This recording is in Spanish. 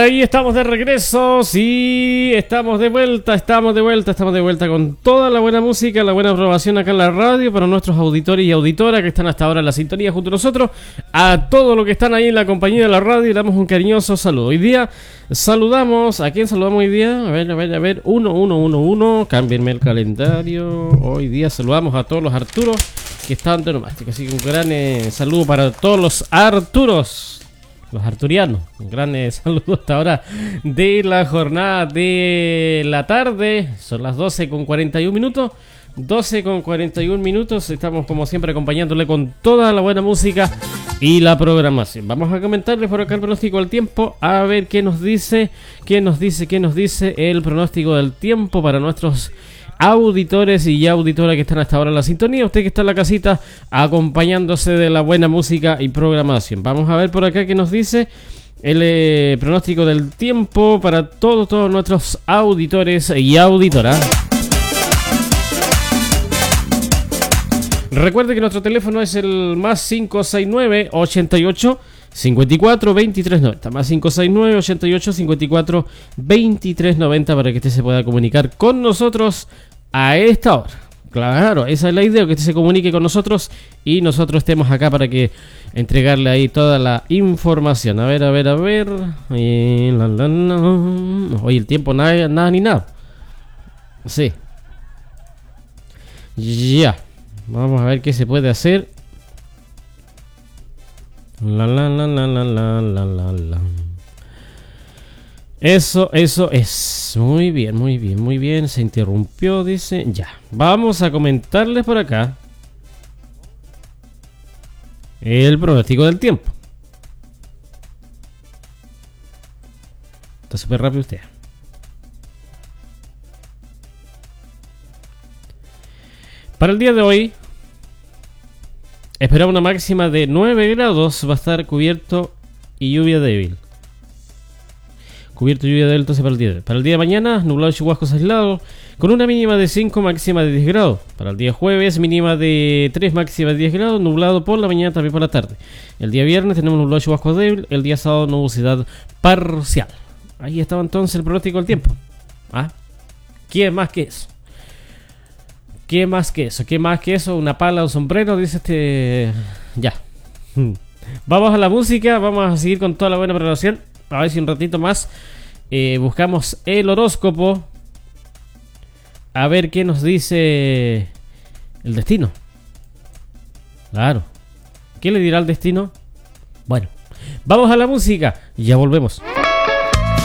Ahí estamos de regreso, sí, estamos de vuelta con toda la buena música, la buena aprobación acá en la radio para nuestros auditores y auditoras que están hasta ahora en la sintonía junto a nosotros, a todos los que están ahí en la compañía de la radio, le damos un cariñoso saludo. Hoy día saludamos, ¿a quién saludamos hoy día? A ver, 1, cámbienme el calendario. Hoy día saludamos a todos los Arturos que están de nomástico, así que un gran saludo para todos los Arturos. Los arturianos, un gran saludo hasta ahora de la jornada de la tarde. Son las 12:41 minutos. 12:41 minutos. Estamos como siempre acompañándole con toda la buena música y la programación. Vamos a comentarles por acá el pronóstico del tiempo. A ver qué nos dice el pronóstico del tiempo para nuestros auditores y auditoras que están hasta ahora en la sintonía. Usted que está en la casita acompañándose de la buena música y programación. Vamos a ver por acá qué nos dice el pronóstico del tiempo para todos nuestros auditores y auditoras. Recuerde que nuestro teléfono es el más 569 88 54 23 90, más 569 88 54 23 90 para que usted se pueda comunicar con nosotros a esta hora. Claro, esa es la idea, que usted se comunique con nosotros y nosotros estemos acá para que entregarle ahí toda la información. A ver. Hoy el tiempo nada ni nada. Sí. Ya. Vamos a ver qué se puede hacer. Eso es. Muy bien. Se interrumpió, dice. Ya. Vamos a comentarles por acá el pronóstico del tiempo. Está súper rápido usted. Para el día de hoy espera una máxima de 9 grados. Va a estar cubierto y lluvia débil. Cubierto y lluvia débil entonces para el día de hoy. Para el día de mañana, nublado y chubascos aislados, con una mínima de 5, máxima de 10 grados. Para el día jueves, mínima de 3, máxima de 10 grados, nublado por la mañana, también por la tarde. El día viernes tenemos nublado y chubascos débil. El día sábado, nubosidad parcial. Ahí estaba entonces el pronóstico del tiempo. ¿Qué más que eso? ¿Qué más que eso? Una pala, un sombrero, dice Ya. Vamos a la música, vamos a seguir con toda la buena programación. A ver si un ratito más buscamos el horóscopo. A ver qué nos dice el destino. Claro. ¿Qué le dirá el destino? Bueno, vamos a la música y ya volvemos.